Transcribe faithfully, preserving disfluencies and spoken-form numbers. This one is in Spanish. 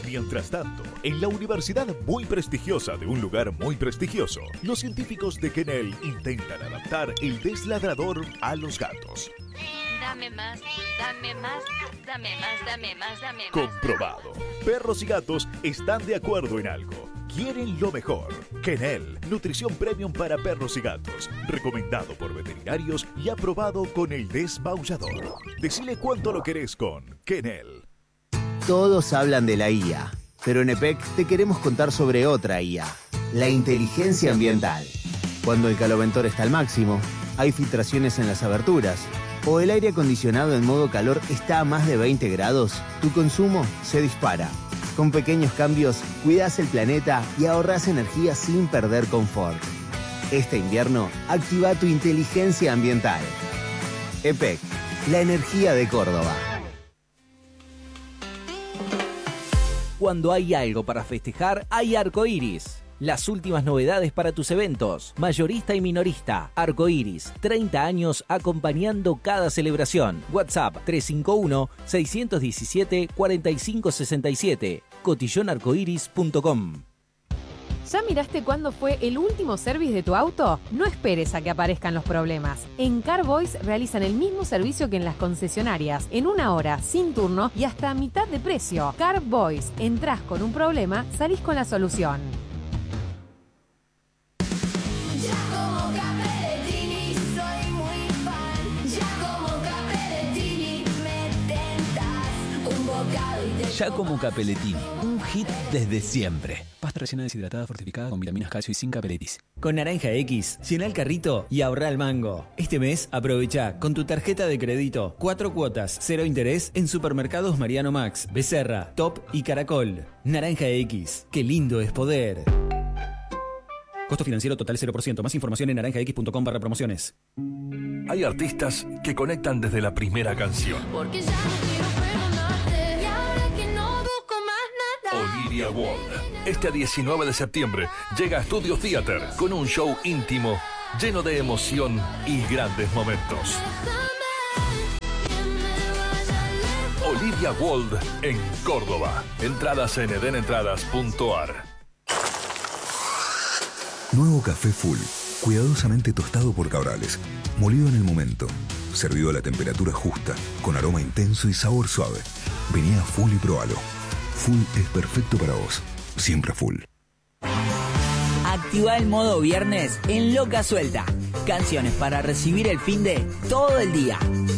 Mientras tanto, en la universidad muy prestigiosa de un lugar muy prestigioso, los científicos de Kennel intentan adaptar el desladrador a los gatos. Dame más, dame más, dame más, dame más, dame más. Comprobado. Perros y gatos están de acuerdo en algo. Quieren lo mejor. Kennel, nutrición premium para perros y gatos. Recomendado por veterinarios y aprobado con el desmaullador. Decile cuánto lo querés con Kennel. Todos hablan de la I A, pero en E P E C te queremos contar sobre otra I A, la inteligencia ambiental. Cuando el caloventor está al máximo, hay filtraciones en las aberturas, o el aire acondicionado en modo calor está a más de veinte grados, tu consumo se dispara. Con pequeños cambios, cuidás el planeta y ahorrás energía sin perder confort. Este invierno, activa tu inteligencia ambiental. E P E C, la energía de Córdoba. Cuando hay algo para festejar, hay Arcoiris. Las últimas novedades para tus eventos, mayorista y minorista. Arcoiris, treinta años acompañando cada celebración. WhatsApp tres cinco uno, seis uno siete, cuatro cinco seis siete. cotillón arcoiris punto com. ¿Ya miraste cuándo fue el último service de tu auto? No esperes a que aparezcan los problemas. En Carboys realizan el mismo servicio que en las concesionarias, en una hora, sin turno y hasta a mitad de precio. Carboys, entrás con un problema, salís con la solución. Giacomo Capellettini, un hit desde siempre. Pasta rellena deshidratada fortificada con vitaminas, calcio y sin capeletis. Con Naranja X, llena el carrito y ahorra el mango. Este mes, aprovecha con tu tarjeta de crédito cuatro cuotas, cero interés en supermercados Mariano Max, Becerra, Top y Caracol. Naranja X, qué lindo es poder. Costo financiero total cero por ciento. Más información en naranja x punto com barra promociones. Hay artistas que conectan desde la primera canción. Porque ya no quiero perdonarte y ahora que no busco más nada. Olivia Wilde. Este diecinueve de septiembre llega a Studio Theater con un show íntimo, lleno de emoción y grandes momentos. Olivia Wilde en Córdoba. Entradas en eden entradas punto a r. Nuevo café Full, cuidadosamente tostado por Cabrales, molido en el momento, servido a la temperatura justa, con aroma intenso y sabor suave. Vení a Full y probalo. Full es perfecto para vos, siempre Full. Activa el modo viernes en Loca Suelta. Canciones para recibir el fin de todo el día.